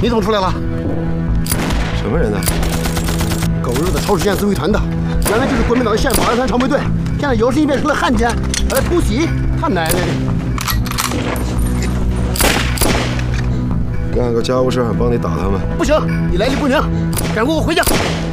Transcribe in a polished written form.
你怎么出来了？ 什么人呢？ 狗日的超时间自卫团的，原来就是国民党的县保安团常备队，现在摇身一变成了汉奸，还来突袭，他奶奶的！ 干个家务事还帮你打他们？ 不行，你来历不明，赶快给我回去！